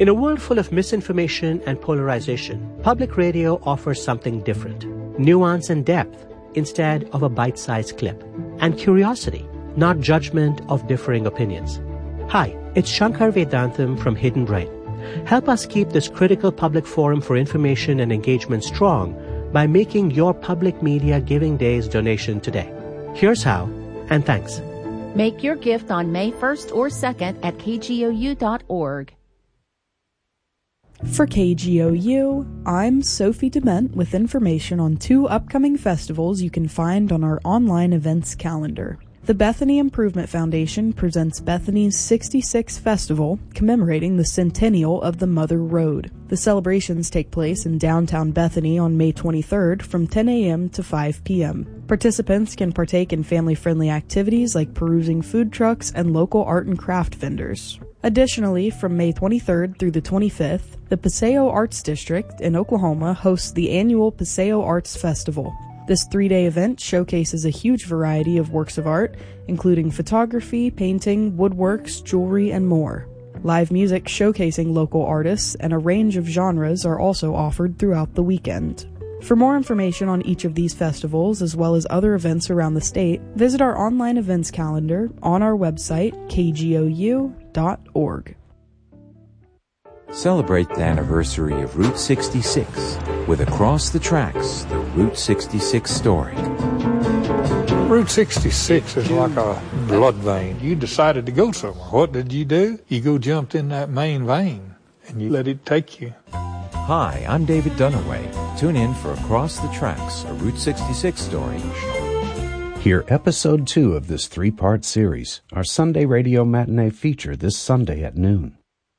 In a world full of misinformation and polarization, public radio offers something different. Nuance and depth instead of a bite-sized clip. And curiosity, not judgment of differing opinions. Hi, it's Shankar Vedantam from Hidden Brain. Help us keep this critical public forum for information and engagement strong by making your public media giving days donation today. Here's how, and thanks. Make your gift on May 1st or 2nd at kgou.org. For KGOU, I'm Sophie Dement with information on 2 upcoming festivals you can find on our online events calendar. The Bethany Improvement Foundation presents Bethany's 66th Festival, commemorating the centennial of the Mother Road. The celebrations take place in downtown Bethany on May 23rd from 10 a.m. to 5 p.m. Participants can partake in family-friendly activities like perusing food trucks and local art and craft vendors. Additionally, from May 23rd through the 25th, the Paseo Arts District in Oklahoma hosts the annual Paseo Arts Festival. This 3-day event showcases a huge variety of works of art, including photography, painting, woodworks, jewelry, and more. Live music showcasing local artists and a range of genres are also offered throughout the weekend. For more information on each of these festivals, as well as other events around the state, visit our online events calendar on our website, kgou.org. Celebrate the anniversary of Route 66 with Across the Tracks, the Route 66 story. Route 66 is like a blood vein. You decided to go somewhere. What did you do? You jumped in that main vein, and you let it take you. Hi, I'm David Dunaway. Tune in for Across the Tracks, a Route 66 story. Hear Episode 2 of this 3-part series, our Sunday radio matinee feature this Sunday at noon.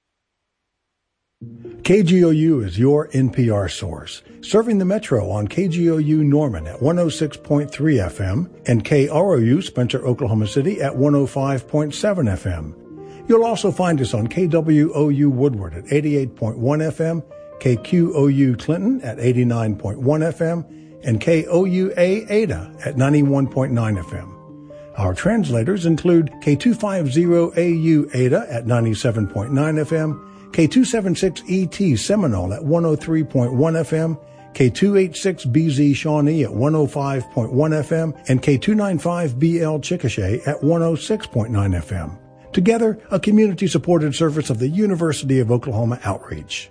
KGOU is your NPR source, serving the Metro on KGOU Norman at 106.3 FM and KROU Spencer, Oklahoma City at 105.7 FM. You'll also find us on KWOU Woodward at 88.1 FM, KQOU Clinton at 89.1 FM, and KOUA Ada at 91.9 FM. Our translators include K250AU Ada at 97.9 FM, K276ET Seminole at 103.1 FM, K286BZ Shawnee at 105.1 FM, and K295BL Chickasha at 106.9 FM. Together, a community-supported service of the University of Oklahoma Outreach.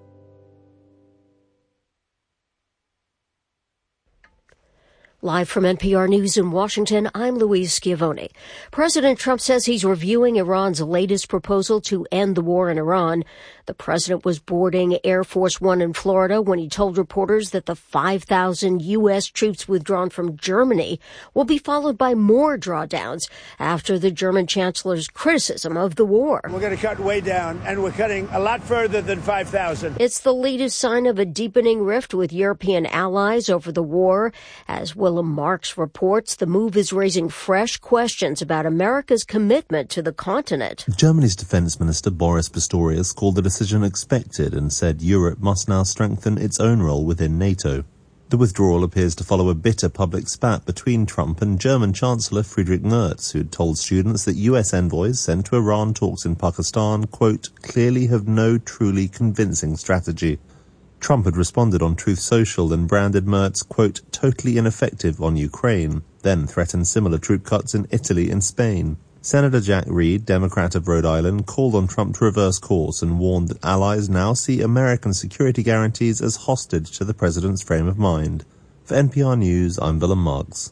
Live from NPR News in Washington, I'm Louise Schiavone. President Trump says he's reviewing Iran's latest proposal to end the war in Iran. The president was boarding Air Force One in Florida when he told reporters that the 5,000 U.S. troops withdrawn from Germany will be followed by more drawdowns after the German chancellor's criticism of the war. We're going to cut way down, and we're cutting a lot further than 5,000. It's the latest sign of a deepening rift with European allies over the war. As Willem Marks reports, the move is raising fresh questions about America's commitment to the continent. Germany's defense minister Boris Pistorius called the decision expected and said Europe must now strengthen its own role within NATO. The withdrawal appears to follow a bitter public spat between Trump and German Chancellor Friedrich Merz, who told students that US envoys sent to Iran talks in Pakistan, quote, clearly have no truly convincing strategy. Trump had responded on Truth Social and branded Merz, quote, totally ineffective on Ukraine, then threatened similar troop cuts in Italy and Spain. Senator Jack Reed, Democrat of Rhode Island, called on Trump to reverse course and warned that allies now see American security guarantees as hostage to the president's frame of mind. For NPR News, I'm Willem Marks.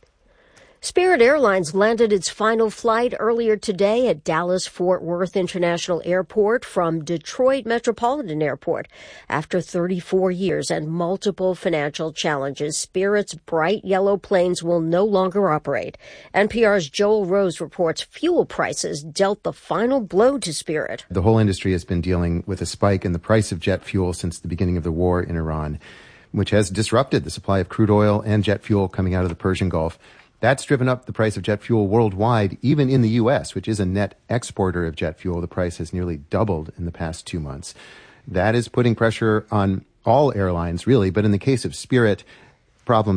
Spirit Airlines landed its final flight earlier today at Dallas-Fort Worth International Airport from Detroit Metropolitan Airport. After 34 years and multiple financial challenges, Spirit's bright yellow planes will no longer operate. NPR's Joel Rose reports fuel prices dealt the final blow to Spirit. The whole industry has been dealing with a spike in the price of jet fuel since the beginning of the war in Iran, which has disrupted the supply of crude oil and jet fuel coming out of the Persian Gulf. That's driven up the price of jet fuel worldwide, even in the U.S., which is a net exporter of jet fuel. The price has nearly doubled in the past 2 months. That is putting pressure on all airlines, really, but in the case of Spirit, problems